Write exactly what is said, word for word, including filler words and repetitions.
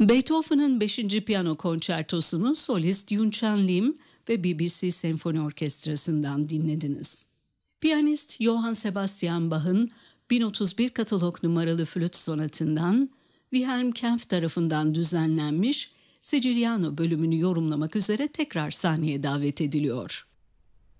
Beethoven'ın beşinci Piyano Konçertosunu solist Yunchan Lim ve B B C Senfoni Orkestrası'ndan dinlediniz. Piyanist Johann Sebastian Bach'ın bin otuz bir katalog numaralı flüt sonatından Wilhelm Kempff tarafından düzenlenmiş Siciliano bölümünü yorumlamak üzere tekrar sahneye davet ediliyor.